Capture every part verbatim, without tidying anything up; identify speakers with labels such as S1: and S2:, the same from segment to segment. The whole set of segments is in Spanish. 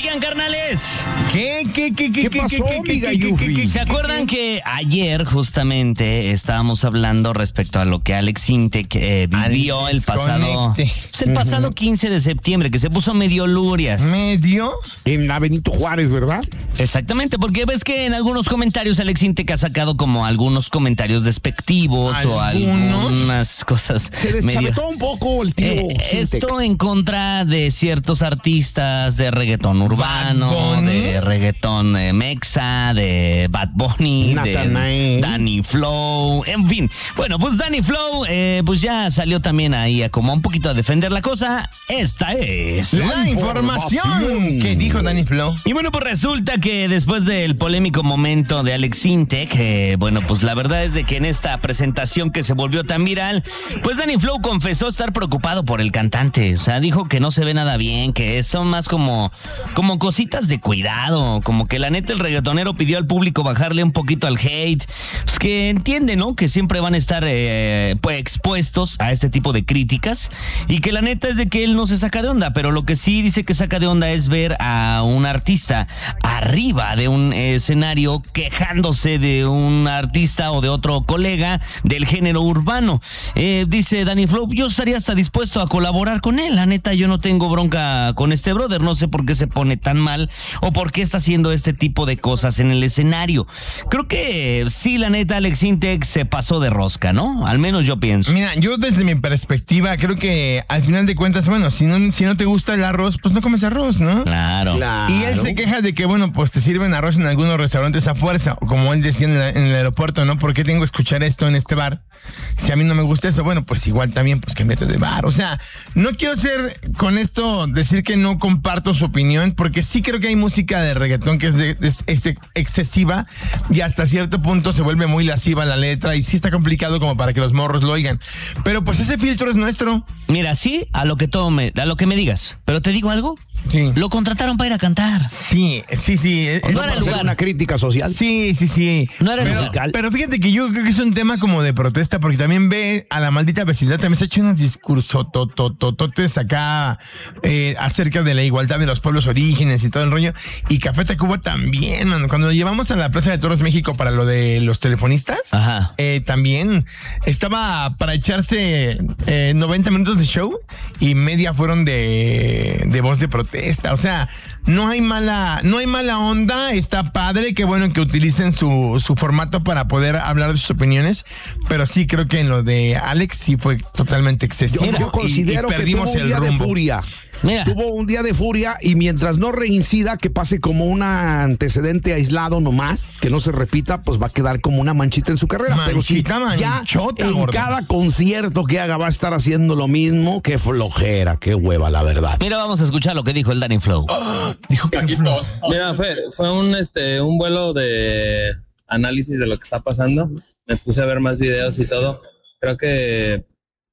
S1: Oigan, carnales.
S2: ¿Qué, qué, qué, qué,
S3: ¿Qué
S2: qué,
S3: pasó,
S2: qué,
S3: mi
S2: qué,
S3: Gayufi?
S2: qué, qué,
S1: ¿Se acuerdan que ayer justamente estábamos hablando respecto a lo que Alex Intec eh, vivió el pasado, pues el pasado quince de septiembre, que se puso medio lurias?
S2: ¿Medio?
S3: En la Benito Juárez, ¿verdad?
S1: Exactamente, porque ves que en algunos comentarios Alex Intec ha sacado como algunos comentarios despectivos o
S2: ¿Algunos?
S1: algunas cosas
S3: Se
S1: medio...
S3: deschavetó un poco el tío
S1: Eh,
S3: Sintec.
S1: esto en contra de ciertos artistas de reggaetón urbano,
S2: Bad Bunny.
S1: de reggaetón eh, mexa, de Bad Bunny,
S3: Natanael.
S1: de Danny Flow, en fin. Bueno, pues Danny Flow, eh, pues ya salió también ahí a como un poquito a defender la cosa. Esta es
S2: La información que dijo Danny Flow.
S1: y bueno, pues resulta que después del polémico momento de Alex Intec, eh, bueno, pues la verdad es de que en esta presentación que se volvió tan viral, pues Danny Flow confesó estar preocupado por el cantante. O sea, dijo que no se ve nada bien, que son más como, como cositas de cuidado, como que la neta el reggaetonero pidió al público bajarle un poquito al hate. Pues que entiende, ¿no? Que siempre van a estar eh, pues expuestos a este tipo de críticas y que la neta es de que él no se saca de onda, pero lo que sí dice que saca de onda es ver a un artista arriba de un escenario quejándose de un artista o de otro colega del género urbano. Eh, dice Danny Flow, yo estaría hasta dispuesto a colaborar con él. La neta, yo no tengo bronca con este brother. No sé por qué se pone tan mal o por qué está haciendo este tipo de cosas en el escenario. Creo que sí, la neta, Alex Intec se pasó de rosca, ¿no? Al menos yo pienso.
S2: Mira, yo desde mi perspectiva creo que al final de cuentas, bueno, si no, si no te gusta el arroz, pues no comes arroz, ¿no?
S1: Claro.
S3: Claro.
S2: Y él se queja de que, bueno, pues te sirven arroz en algunos restaurantes a fuerza, o como él decía en, la- en el aeropuerto, ¿no? ¿Por qué tengo que escuchar esto en este bar? Si a mí no me gusta eso, bueno, pues igual también, pues cámbiate de bar. O sea, no quiero ser con esto, decir que no comparto su opinión, porque sí creo que hay música de reggaetón que es, de- es- es excesiva y hasta cierto punto se vuelve muy lasciva la letra y sí está complicado como para que los morros lo oigan. Pero pues ese filtro es nuestro.
S1: Mira, sí, a lo que todo me, a lo que me digas. Pero te digo algo.
S2: Sí.
S1: Lo contrataron para ir a cantar.
S2: Sí, sí, sí. eh,
S1: No
S3: No
S1: era
S3: para
S1: el
S3: hacer
S1: lugar.
S3: una crítica social.
S2: Sí, sí, sí.
S1: No era
S2: pero,
S1: musical.
S2: pero fíjate que yo creo que es un tema como de protesta, porque también ve a la maldita vecindad, también se ha hecho unos discursos tototototes acá eh, acerca de la igualdad de los pueblos orígenes y todo el rollo. Y Café Tacuba también, mano. Cuando lo llevamos a la Plaza de Toros México para lo de los telefonistas,
S1: Ajá.
S2: eh, también estaba para echarse eh, noventa minutos de show y media fueron de, de voz de protesta. O sea, no hay mala, no hay mala onda, está padre, qué bueno que utilicen su, su formato para poder hablar de sus opiniones, pero sí creo que en lo de Alex sí fue totalmente excesivo.
S3: Yo, yo
S2: y- y
S3: considero que tuvo
S2: perdimos
S3: un
S2: el
S3: día de
S2: rumbo.
S3: furia.
S1: Mira.
S3: Tuvo un día de furia y mientras no reincida, que pase como un antecedente aislado nomás, que no se repita, pues va a quedar como una manchita en su carrera. Pero si
S2: Manchita,
S3: ya
S2: manchota,
S3: en
S2: gordo.
S3: cada concierto que haga va a estar haciendo lo mismo, qué flojera, qué hueva, la verdad.
S1: Mira, vamos a escuchar lo que dijo el Danny Flow.
S2: Dijo que
S4: Mira, fue, fue un este un vuelo de análisis de lo que está pasando. Me puse a ver más videos y todo. Creo que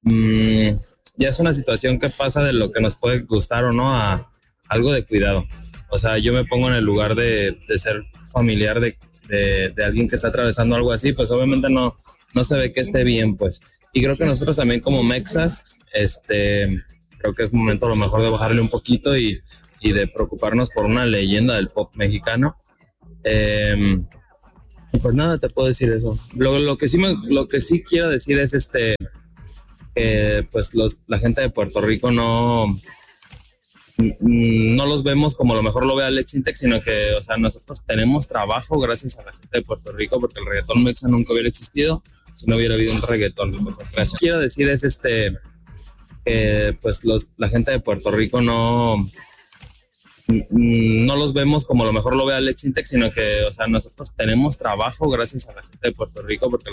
S4: mmm, ya es una situación que pasa de lo que nos puede gustar o no a algo de cuidado. O sea, yo me pongo en el lugar de, de ser familiar de, de, de alguien que está atravesando algo así, pues obviamente no, no se ve que esté bien, pues. Y creo que nosotros también como mexas, este, creo que es momento a lo mejor de bajarle un poquito y, y de preocuparnos por una leyenda del pop mexicano. Eh, y pues nada, te puedo decir eso. Lo, lo, que, sí me, lo que sí quiero decir es este que pues los, la gente de Puerto Rico no, no los vemos como a lo mejor lo ve Alex Intec, sino que, o sea, nosotros tenemos trabajo gracias a la gente de Puerto Rico, porque el reggaetón mexa nunca hubiera existido si no hubiera habido un reggaetón. Lo que quiero decir es este que pues los, la gente de Puerto Rico no no los vemos como a lo mejor lo ve Alex Intec, sino que, o sea, nosotros tenemos trabajo gracias a la gente de Puerto Rico, porque